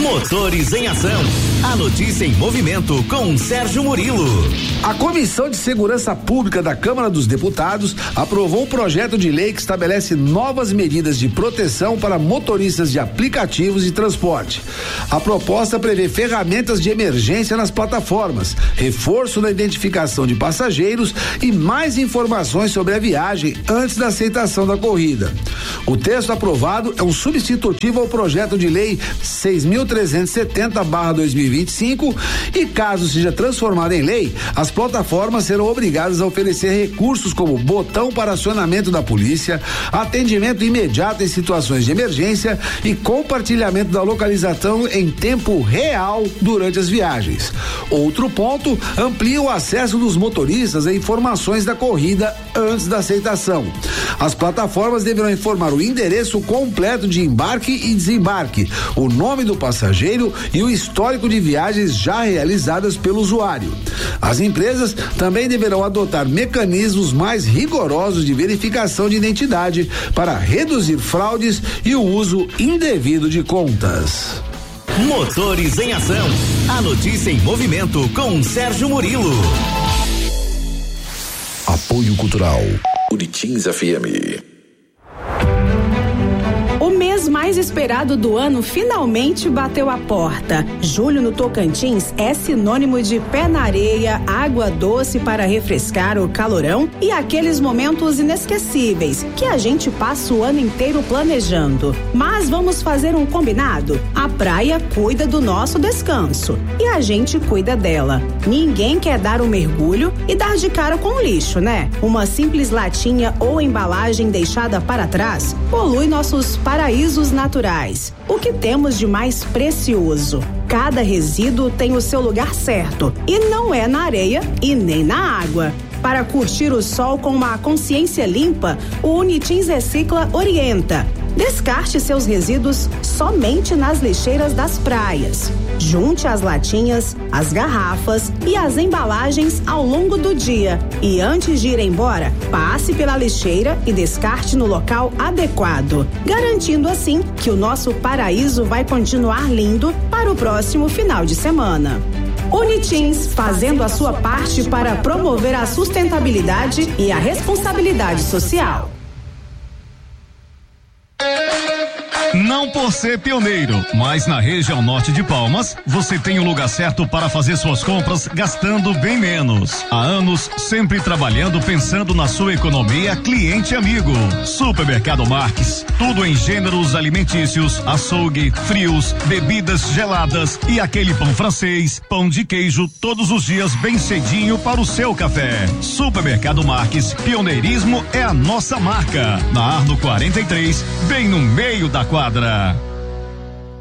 Motores em Ação. A notícia em movimento com Sérgio Murilo. A Comissão de Segurança Pública da Câmara dos Deputados aprovou um projeto de lei que estabelece novas medidas de proteção para motoristas de aplicativos de transporte. A proposta prevê ferramentas de emergência nas plataformas, reforço na identificação de passageiros e mais informações sobre a viagem antes da aceitação da corrida. O texto aprovado é um substitutivo ao projeto de lei 6.370/2025 e, caso seja transformado em lei, as plataformas serão obrigadas a oferecer recursos como botão para acionamento da polícia, atendimento imediato em situações de emergência e compartilhamento da localização em tempo real durante as viagens. Outro ponto, amplia o acesso dos motoristas a informações da corrida antes da aceitação. As plataformas deverão informar o endereço completo de embarque e desembarque, o nome do passageiro e o histórico de viagens já realizadas pelo usuário. As empresas também deverão adotar mecanismos mais rigorosos de verificação de identidade para reduzir fraudes e o uso indevido de contas. Motores em Ação. A notícia em movimento com Sérgio Murilo. Apoio Cultural Uritins FM. O mês mais esperado do ano finalmente bateu a porta. Julho no Tocantins é sinônimo de pé na areia, água doce para refrescar o calorão e aqueles momentos inesquecíveis que a gente passa o ano inteiro planejando. Mas vamos fazer um combinado? A praia cuida do nosso descanso e a gente cuida dela. Ninguém quer dar um mergulho e dar de cara com o lixo, né? Uma simples latinha ou embalagem deixada para trás polui nossos paraísos naturais. O que temos de mais precioso? Cada resíduo tem o seu lugar certo e não é na areia e nem na água. Para curtir o sol com uma consciência limpa, o Unitins Recicla orienta. Descarte seus resíduos somente nas lixeiras das praias. Junte as latinhas, as garrafas e as embalagens ao longo do dia. E antes de ir embora, passe pela lixeira e descarte no local adequado, garantindo assim que o nosso paraíso vai continuar lindo para o próximo final de semana. Unitins, fazendo a sua parte para promover a sustentabilidade e a responsabilidade social. Não por ser pioneiro, mas na região norte de Palmas, você tem o lugar certo para fazer suas compras gastando bem menos. Há anos, sempre trabalhando pensando na sua economia, cliente amigo. Supermercado Marques, tudo em gêneros alimentícios, açougue, frios, bebidas geladas e aquele pão francês, pão de queijo, todos os dias bem cedinho para o seu café. Supermercado Marques, pioneirismo é a nossa marca. Na Arno 43, bem no meio da quadra.